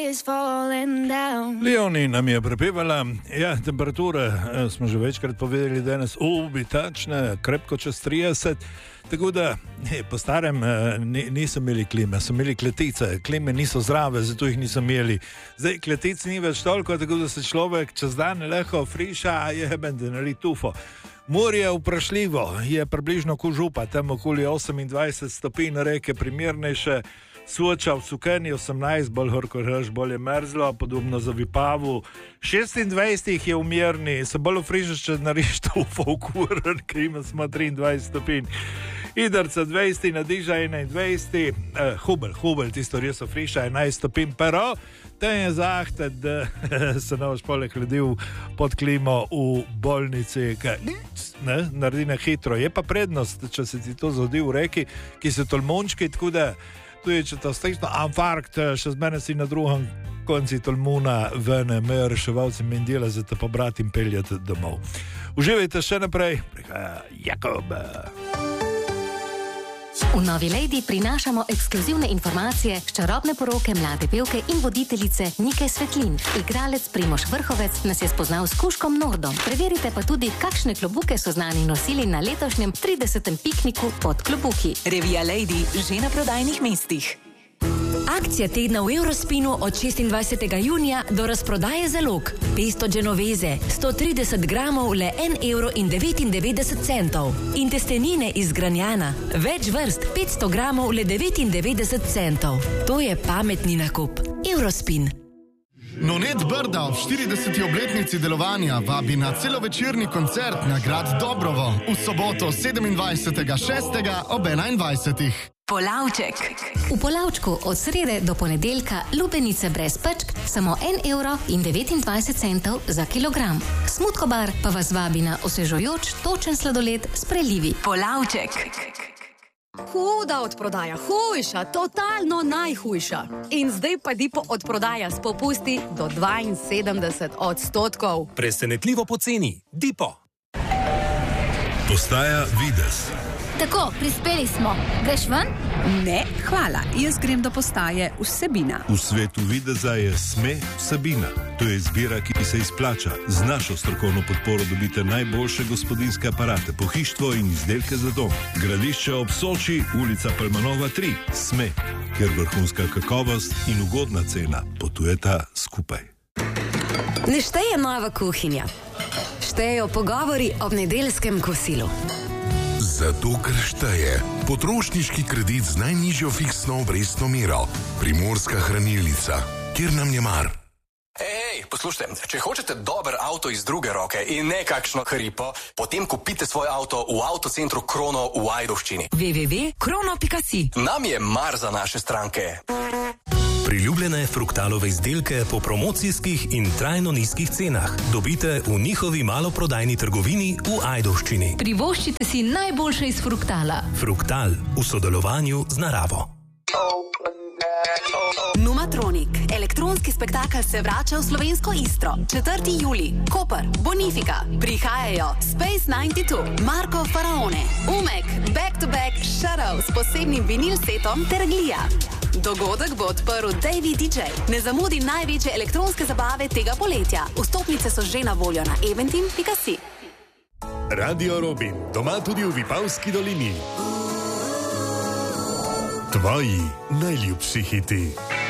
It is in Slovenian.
Leoni nam je prepevala, temperature smo že večkrat povedali danes, obitačne, krepko čez 30, tako da po starem niso imeli klime, so imeli kletice, klime niso zdrave, zato jih niso imeli. Zdaj kletic ni več toliko, tako da se človek čez dan leho friša, da nari tufo. Morje je vprašljivo, je približno kot Župa, tam okoli 28 stopinj, reke primernejše, Soča v Sukeni 18, bolj horko reč, bolj je mrzlo, podobno za Vipavu. 26 je umirni, se bolj frižaš, če nariš tufo v kuren, ki ima smo 23 stopinj. Idrca 20, Nadiža 21, Hubel, tisto res so friša 11 stopinj, pero ten je zahte, da se noč poleg hladil pod klimo v bolnici, naredi na hitro. Je pa prednost, če se ti to zgodi v reki, ki so tolmunčki, tako da tudi če to slično, infarkt, še zmene si na drugem konci Tolmuna vene, mejo reševalci Mendela, za te pobrati in peljati domov. Uživajte še naprej, prihaja Jakob. V Novi Lady prinašamo ekskluzivne informacije s čarobne poroke mlade pevke in voditeljice Nike Svetlin. Igralec Primož Vrhovec nas je spoznal s kužkom Nordom. Preverite pa tudi, kakšne klobuke so znani nosili na letošnjem 30. pikniku pod klobuki. Revija Lady že na prodajnih mestih. Akcija tedna v Eurospinu od 26. junija do razprodaje zalog. Pesto genoveze, 130 gramov, le 1,99 €. In testenine iz Granjana, več vrst, 500 gramov, le 99 centov. To je pametni nakup. Eurospin. Nonet Brda ob 40. obletnici delovanja vabi na celovečerni koncert na grad Dobrovo v soboto 27.6. ob 21. Polavček. V Polavčku od srede do ponedeljka lubenice brez pečk, samo 1,29 € za kilogram. Smutkobar pa vas vabi na osvežujoč, točen sladoled s prelivi. Polavček. Huda odprodaja, hujša, totalno najhujša. In zdaj pa Dipo odprodaja s popusti do 72%. Presenetljivo poceni. Dipo. Postaja Videz. Tako, prispeli smo. Greš ven? Ne, hvala. Jaz grem do postaje Vsebina. V svetu videza je SME Vsebina. To je izbira, ki se izplača. Z našo strokovno podporo dobite najboljše gospodinjske aparate, pohištvo in izdelke za dom. Gradišče ob Soči, ulica Palmanova 3. SME, kjer vrhunska kakovost in ugodna cena potujeta skupaj. Ne šteje nova kuhinja. Štejejo pogovori ob nedeljskem kosilu. Zato, ker šteje potrošniški kredit z najnižjo fiksno obrestno mero. Primorska hranilnica, kjer nam je mar. Ej, poslušajte, če hočete dober avto iz druge roke in ne kakšno hripo, potem kupite svoj avto v avtocentru Krono v Ajdovščini. www.krono.si. Nam je mar za naše stranke. Priljubljene Fruktalove izdelke po promocijskih in trajno nizkih cenah dobite v njihovi maloprodajni trgovini v Ajdovščini. Privoščite si najboljše iz Fruktala. Fruktal v sodelovanju z naravo. Numatronik. Elektronski spektakel se vrača v slovensko Istro. 4. julij. Koper, Bonifika. Prihajajo Space 92, Marko Faraone, Umek, Back to Back, Shadow s posebnim vinil setom ter Glija. Dogodek bo odprl Davey DJ. Ne zamudi največje elektronske zabave tega poletja. Vstopnice so že na voljo na eventim.si. Radio Robin, doma tudi v Vipavski dolini. Tvoji najljubši hiti.